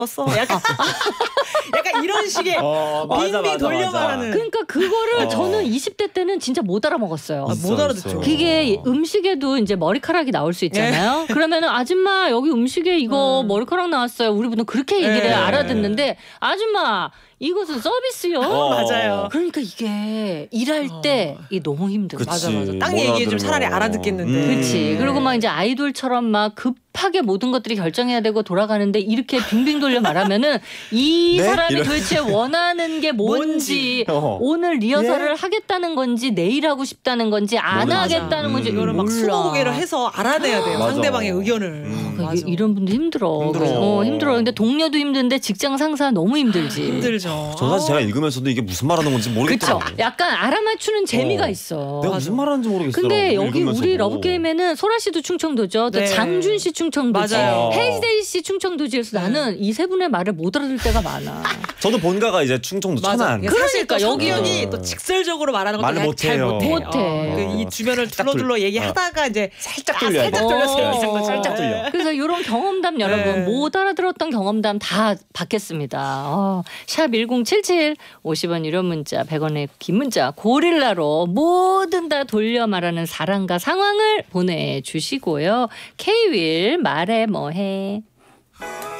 싶었어. 약간 이런 식의 빙빙 돌려 말하는. 그러니까 그거를 저는 20대 때는 진짜 못 알아먹었어요. 못 알아듣죠. 그게 음식에도 이제 머리카락이 나올 수 있잖아요. 그러면은 아줌마 여기 음식에 이거 머리카락 나왔어요. 우리 보통 그렇게 얘기를 해 알아듣는데 아줌마 이것은 서비스요. 맞아요. 그러니까 이게 일할 때 이게 너무 힘들어. 맞아. 딱 얘기해 좀 차라리 알아듣겠는데. 그렇지. 그리고 막 이제 아이돌처럼 막 급하게 모든 것들이 결정해야 되고 돌아가는데 이렇게 빙빙 돌려 말하면은 이 사람이 도대체 원하는 게 뭔지 오늘 리허설을 하겠다는 건지 내일 하고 싶다는 건지 안 하겠다는 건지 이거를 막 스무고개를 해서 알아내야 돼요. 상대방의 의견을. 이런 분들 힘들어. 힘들어. 근데 동료도 힘든데 직장 상사 너무 힘들지. 힘들죠. 저 사실 제가 읽으면서도 이게 무슨 말하는 건지 모르겠더라고요. 그렇죠. 약간 알아맞추는 재미가 있어. 내가 무슨 말하는지 모르겠어요. 근데 여기 우리 러브게임에는 소라 씨도 충청도죠. 또 장준 씨 충청도지. 헤이데이 씨 충청도지에서 나는 이 세 분의 말을 못 알아들 때가 많아. 저도 본가가 이제 충청도 천안. 사실 또 여기 또 직설적으로 말하는 것도 잘 못해. 이 주변을 둘러둘러 얘기하다가 이제 살짝 돌려요. 살짝 돌려. 그래서 이런 경험담 여러분 못 알아들었던 경험담 다 받겠습니다. 샵 1077 50원 유료 문자 100원의 긴 문자 고릴라로 뭐든 다 돌려 말하는 사랑과 상황을 보내주시고요. K-윌 말해 뭐해.